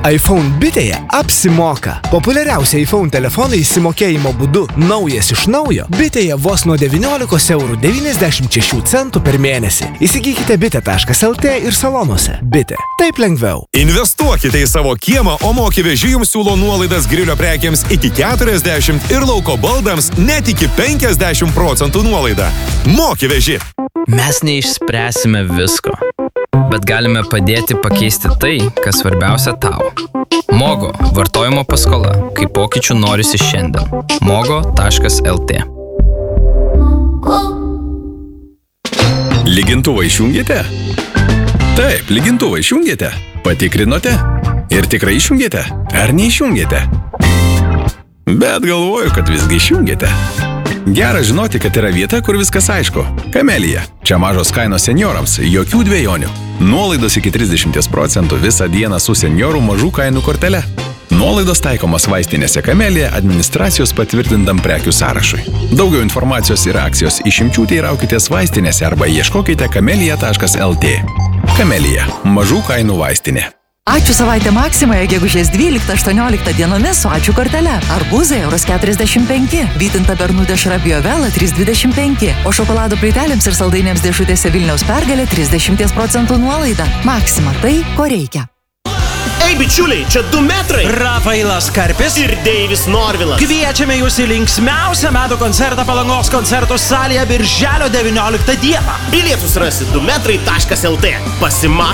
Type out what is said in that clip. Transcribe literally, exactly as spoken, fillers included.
iPhone bitėje apsimoka. Populiariausia iPhone telefonai įsimokėjimo būdu naujas iš naujo bitėje vos nuo devyniolikos eurų devyniasdešimt šešių centų per mėnesį. Įsigykite bitė taškas lt ir salonuose. Bitė. Taip lengviau. Investuokite į savo kiemą, o Moki veži jums siūlo nuolaidas grilio prekiams iki keturiasdešimt ir lauko baldams net iki penkiasdešimt procentų nuolaidą. Moki veži. Mes neišspręsime visko, bet galime padėti pakeisti tai, kas svarbiausia tau. Mogo – vartojimo paskola, kai pokyčių norisi šiandien. mogo taškas lt. Lygintuvą išjungėte? Taip, lygintuvą išjungėte. Patikrinote? Ir tikrai išjungėte? Ar neišjungėte? Bet galvoju, kad visgi išjungėte. Gera žinoti, kad yra vieta, kur viskas aišku. Kamelija. Čia mažos kainos seniorams, jokių dvejonių. Nuolaidos iki trisdešimt procentų visą dieną su seniorų mažų kainų kortele. Nuolaidos taikomos vaistinėse Kamelija administracijos patvirtintam prekių sąrašui. Daugiau informacijos ir akcijos išimčių teiraukitės vaistinėse arba ieškokite kamelija taškas lt. Kamelija. Mažų kainų vaistinė. Ačiū savaitę Maksimoje gegužės dvyliktą aštuonioliktą dienomis su ačiū kortele. Arbūzai euras keturiasdešimt penki, vytinta bernų dešra biovela trys dvidešimt penki, o šokolado plytelėms ir saldainėms dėžutėse Vilniaus Pergalė trisdešimt procentų nuolaida. Maksima tai, ko reikia. Ei, bičiuliai, čia du metrai. Rafailas Karpis ir Deivis Norvilas. Kviečiame jūs į linksmiausią metų koncertą Palangos koncertų salėje birželio devynioliktą dieną. Bilietus rasi du metrai taškas lt. Pasimatom.